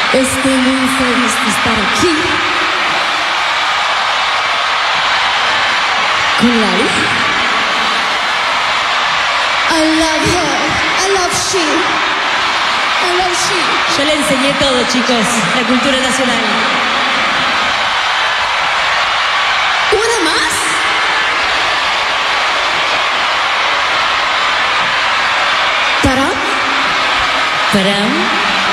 Estoy muy feliz de estar aquí con Lali. I love her. I love she. I love she. Yo le enseñé todo, chicos, la cultura nacional. ¿Una más? ¿Para? Para.